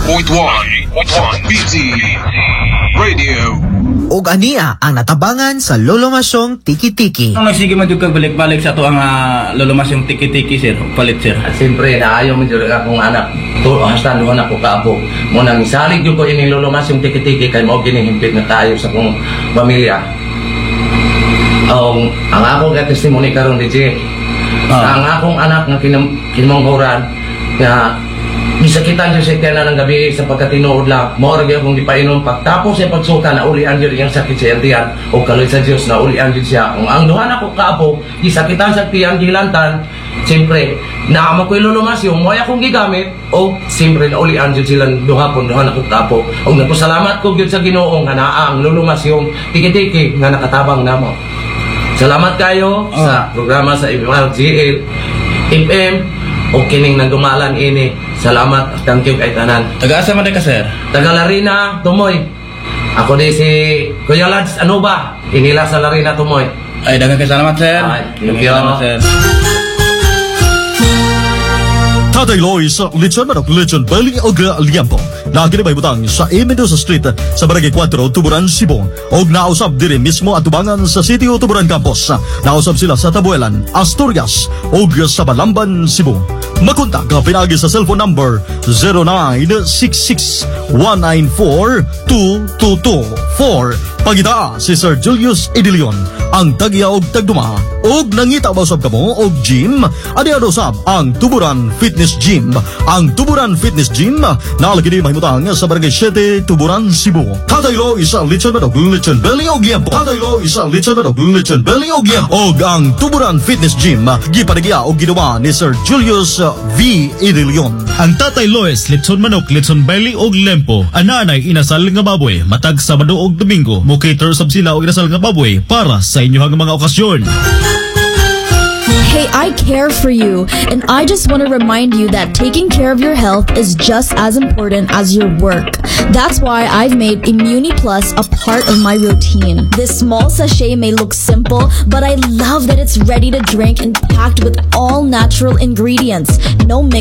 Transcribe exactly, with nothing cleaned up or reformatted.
point one B T Radio. Ug ania ang natabangan sa Lolomasyong Tiki-Tiki. Ang nagsige man jud kag balik-balik sa to ang uh, Lolomasyong Tiki-Tiki sir, palit sir. At siyempre naayo man jud akong anak. To hasta no anak ko kaabo. Mo nang isalig jud ko ini Lolomasyong Tiki-Tiki kay mao ginihimpit na tayo sa akong pamilya. Um, ang akong testimony karon D J. Ah. Ang akong anak nga kinam kinamanghuran nga gisakitan jud siya kana ng gabi sa pagkatinuod lang. Mao ra gyud akong gipainom pagtapos sa pagsuka na ulian jud iyang sakit sa tiyan o kaloy sa Dios na ulian jud siya. Kung ang duha na ko kaapo gisakitan sa tiyan gilantan, siyempre naama ko'y Lolomasyong mo ay akong gigamit o siyempre na ulian jud sila duha pon duha na ko kaapo. Og nagpasalamat ko gyud sa Ginoo nga naa ang Lolomasyong Tiki-Tiki nga nakatabang namo. Salamat kayo Oh. sa programa sa M R G L F M o kining nagdumalan ini. Salamat, thank you kay tanan. Taga-asa man ka sir? Taga Larina, Tumoy. Ako di si Kuya Lads, ano ba? Inila sa Larina, Tumoy. Ay daghang kay salamat sir. Ay, thank Daghang you. salamat sir. Tatay Loy sa Lechon Manok, Lechon Belly o Liampo. Lagi na may butang sa A. Mendoza Street sa Barangay four, Tuburan, Cebu. O nausap din mismo at tubangan sa City o Tuburan Campus. Nausap sila sa Tabuelan, Asturias o sa Balamban, Cebu. Makontak ka pinagi sa cellphone number zero nine six six one nine four two two two four. Pagita si Sir Julius Edilion ang tagya og tagduma og nangita ba usab kamo og gym adi usab ang Tuburan Fitness Gym. Ang Tuburan Fitness Gym nalagi ni mahimutang sa Barangay seven, Tuburan, Cebu. Tatay Lo isa lechon manok, lechon belly og liempo. Tatay Lo isa lechon manok, lechon belly og liempo. Og ang Tuburan Fitness Gym gipanagya og ginawa ni Sir Julius V. Edilion. Ang Tatay Lois, lechon manok, lechon belly og lempo. Ananay inasal nga baboy, matag Sabado og Domingo. Mo cater sab sila og inasal nga baboy para sa inyong mga okasyon. Hey, I care for you, and I just want to remind you that taking care of your health is just as important as your work. That's why I've made Immuni Plus a part of my routine. This small sachet may look simple, but I love that it's ready to drink and packed with all natural ingredients. No mix